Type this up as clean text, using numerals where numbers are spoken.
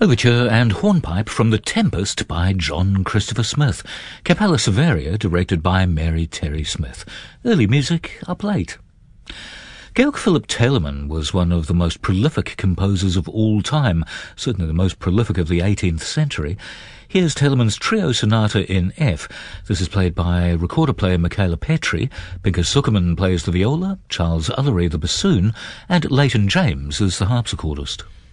Overture and Hornpipe from The Tempest by John Christopher Smith. Capella Severia directed by Mary Terry Smith. Early music up late. Georg Philipp Telemann was one of the most prolific composers of all time, certainly the most prolific of the 18th century. Here's Telemann's Trio Sonata in F. This is played by recorder player Michaela Petri. Pinker Zuckerman plays the viola, Charles Ullery the bassoon, and Leighton James is the harpsichordist.